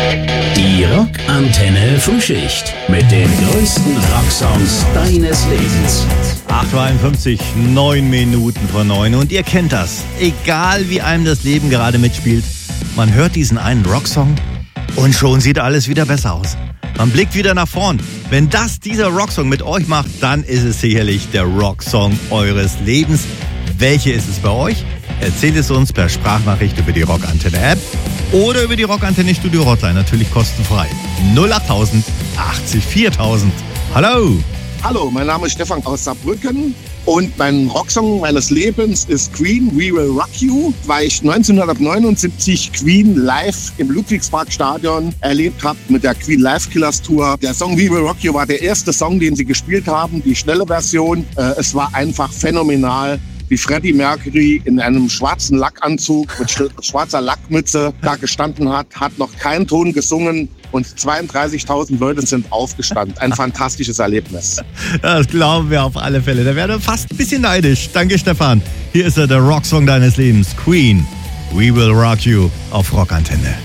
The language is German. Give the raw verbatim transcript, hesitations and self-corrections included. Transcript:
Die Rockantenne Frühschicht mit den größten Rocksongs deines Lebens. acht Uhr einundfünfzig, neun Minuten vor neun. Und ihr kennt das. Egal wie einem das Leben gerade mitspielt, man hört diesen einen Rocksong und schon sieht alles wieder besser aus. Man blickt wieder nach vorn. Wenn das dieser Rocksong mit euch macht, dann ist es sicherlich der Rocksong eures Lebens. Welche ist es bei euch? Erzählt es uns per Sprachnachricht über die Rockantenne-App oder über die Rockantenne Studio Hotline, natürlich kostenfrei. null acht tausend, achtzig viertausend. Hallo! Hallo, mein Name ist Stefan aus Saarbrücken und mein Rocksong meines Lebens ist Queen, We Will Rock You, weil ich neunzehnhundertneunundsiebzig Queen live im Ludwigsparkstadion erlebt habe mit der Queen Live Killers Tour. Der Song We Will Rock You war der erste Song, den sie gespielt haben, die schnelle Version. Es war einfach phänomenal, wie Freddie Mercury in einem schwarzen Lackanzug mit schwarzer Lackmütze da gestanden hat, hat noch keinen Ton gesungen und zweiunddreißigtausend Leute sind aufgestanden. Ein fantastisches Erlebnis. Das glauben wir auf alle Fälle. Da werden wir fast ein bisschen neidisch. Danke, Stefan. Hier ist er, der Rocksong deines Lebens. Queen, We Will Rock You auf Rockantenne.